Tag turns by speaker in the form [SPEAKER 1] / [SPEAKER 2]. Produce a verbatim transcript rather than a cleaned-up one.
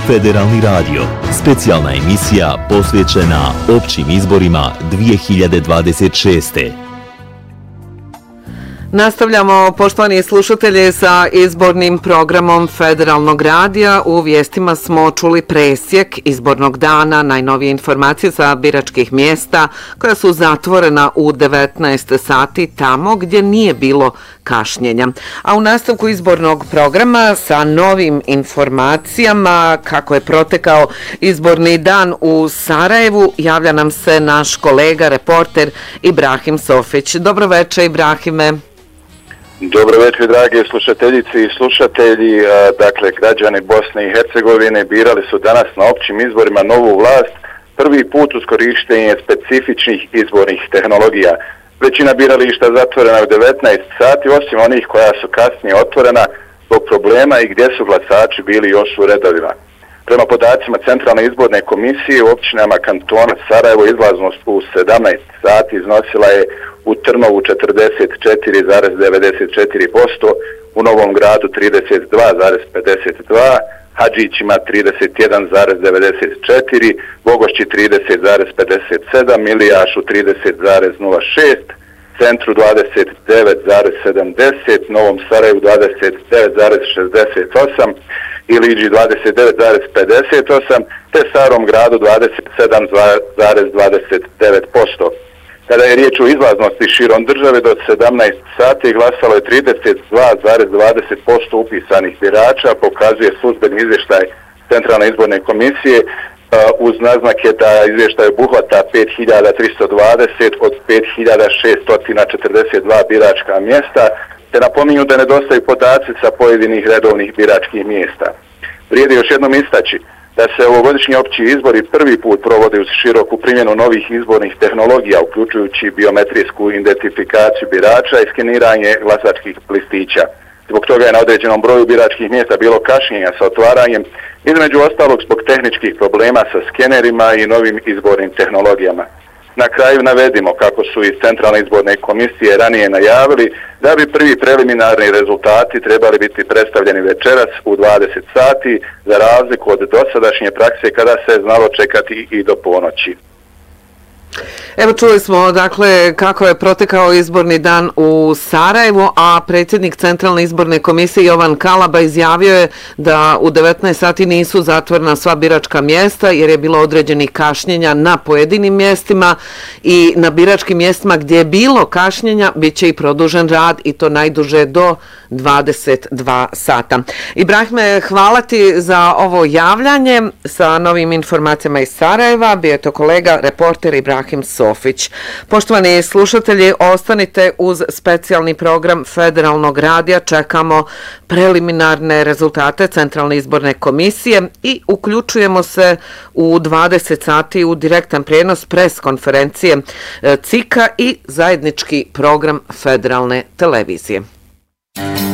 [SPEAKER 1] Federalni radio. Specijalna emisija posvećena općim izborima dvije hiljade dvadeset šeste.
[SPEAKER 2] Nastavljamo, poštovani slušatelji, sa izbornim programom Federalnog radija. U vijestima smo čuli presjek izbornog dana, najnovije informacije sa biračkih mjesta koja su zatvorena u devetnaest sati tamo gdje nije bilo kašnjenja. A u nastavku izbornog programa sa novim informacijama kako je protekao izborni dan u Sarajevu javlja nam se naš kolega, reporter Ibrahim Sofić. Dobro večer, Ibrahime.
[SPEAKER 3] Dobro večer, drage slušateljice i slušatelji. Dakle, građani Bosne i Hercegovine birali su danas na općim izborima novu vlast, prvi put uz korištenje specifičnih izbornih tehnologija. Većina birališta zatvorena u devetnaest sati, osim onih koja su kasnije otvorena zbog problema i gdje su glasači bili još u redovima. Prema podacima Centralne izborne komisije u općinama kantona Sarajevo izlaznost u sedamnaest sati iznosila je u Trnovu četrdeset četiri zarez devedeset četiri posto, u Novom Gradu trideset dva zarez pedeset dva, Hadžićima trideset jedan zarez devedeset četiri, Bogošći trideset zarez pedeset sedam, Milijašu trideset zarez nula šest, Centru dvadeset devet zarez sedamdeset, Novom Sarajevu dvadeset devet zarez šezdeset osam, Iliđi dvadeset devet zarez pedeset osam, te Starom Gradu dvadeset sedam zarez dvadeset devet posto. Kada je riječ o izlaznosti širom države, do sedamnaest sati glasalo je trideset dva zarez dvadeset posto upisanih birača, pokazuje službeni izvještaj Centralne izborne komisije, uz naznake da izvještaj obuhvata pet hiljada tristo dvadeset od pet hiljada šeststo četrdeset dva biračka mjesta, te napominju da nedostaju podaci sa pojedinih redovnih biračkih mjesta. Vrijedi još jednom istaći da se ovogodišnji opći izbori prvi put provode uz široku primjenu novih izbornih tehnologija, uključujući biometrijsku identifikaciju birača i skeniranje glasačkih listića. Zbog toga je na određenom broju biračkih mjesta bilo kašnjenja sa otvaranjem, između ostalog zbog tehničkih problema sa skenerima i novim izbornim tehnologijama. Na kraju navedimo kako su iz Centralne izborne komisije ranije najavili da bi prvi preliminarni rezultati trebali biti predstavljeni večeras u dvadeset sati, za razliku od dosadašnje prakse kada se znalo čekati i do ponoći.
[SPEAKER 2] Evo, čuli smo dakle kako je protekao izborni dan u Sarajevu, a predsjednik Centralne izborne komisije Jovan Kalaba izjavio je da u devetnaest sati nisu zatvorena sva biračka mjesta jer je bilo određenih kašnjenja na pojedinim mjestima i na biračkim mjestima gdje je bilo kašnjenja bit će i produžen rad i to najduže do dvadeset dva sata. Ibrahime, hvala ti za ovo javljanje sa novim informacijama iz Sarajeva. Bio je to kolega, reporter Ibrahim Sofić. Poštovani slušatelji, ostanite uz specijalni program Federalnog radija. Čekamo preliminarne rezultate Centralne izborne komisije i uključujemo se u dvadeset sati u direktan prijenos pres konferencije C I K-a i zajednički program Federalne televizije.